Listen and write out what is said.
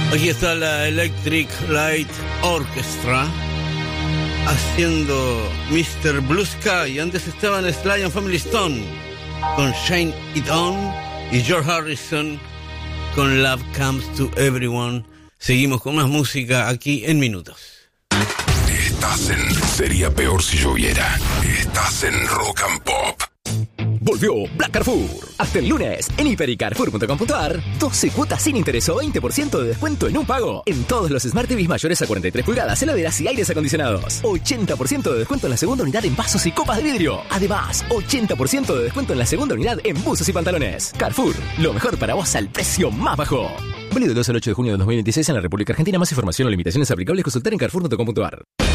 Aquí está la Electric Light Orchestra haciendo Mr. Blue Sky. Antes estaban Sly and Family Stone con Shine It On y George Harrison con Love Comes to Everyone. Seguimos con más música aquí en Minutos. Estás en Sería Peor Si Lloviera. Estás en Rock and Pop. Volvió Black Carrefour. Hasta el lunes, en hiper y carrefour.com.ar, 12 cuotas sin interés o 20% de descuento en un pago. En todos los Smart TVs mayores a 43 pulgadas, heladeras y aires acondicionados. 80% de descuento en la segunda unidad en vasos y copas de vidrio. Además, 80% de descuento en la segunda unidad en buzos y pantalones. Carrefour, lo mejor para vos al precio más bajo. Válido del 2 al 8 de junio de 2026 en la República Argentina. Más información o limitaciones aplicables consultar en carrefour.com.ar.